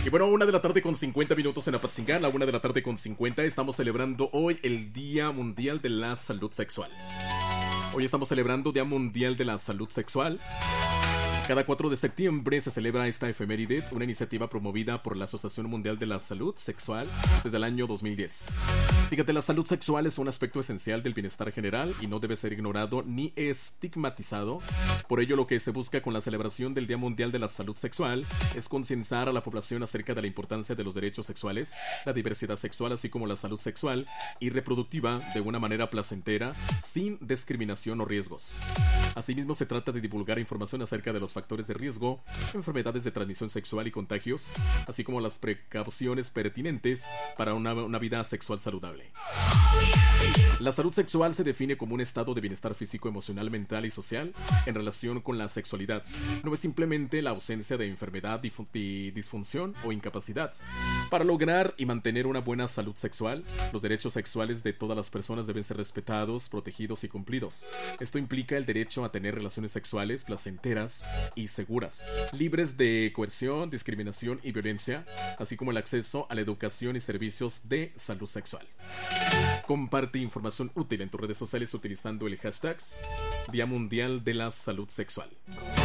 Y bueno, 1 de la tarde con 50 minutos en Apatzingán, la 1 de la tarde con 50. Estamos celebrando hoy el Día Mundial de la Salud Sexual. Hoy estamos celebrando Día Mundial de la Salud Sexual. Cada 4 de septiembre se celebra esta efeméride, una iniciativa promovida por la Asociación Mundial de la Salud Sexual desde el año 2010. Fíjate, la salud sexual es un aspecto esencial del bienestar general y no debe ser ignorado ni estigmatizado. Por ello, lo que se busca con la celebración del Día Mundial de la Salud Sexual es concienciar a la población acerca de la importancia de los derechos sexuales, la diversidad sexual, así como la salud sexual y reproductiva de una manera placentera, sin discriminación o riesgos. Asimismo, se trata de divulgar información acerca de los factores de riesgo, enfermedades de transmisión sexual y contagios, así como las precauciones pertinentes para una vida sexual saludable. La salud sexual se define como un estado de bienestar físico, emocional, mental y social en relación con la sexualidad. No es simplemente la ausencia de enfermedad, disfunción o incapacidad. Para lograr y mantener una buena salud sexual, los derechos sexuales de todas las personas deben ser respetados, protegidos y cumplidos. Esto implica el derecho a tener relaciones sexuales placenteras y seguras, libres de coerción, discriminación y violencia, así como el acceso a la educación y servicios de salud sexual. Comparte información útil en tus redes sociales utilizando el hashtag Día Mundial de la Salud Sexual.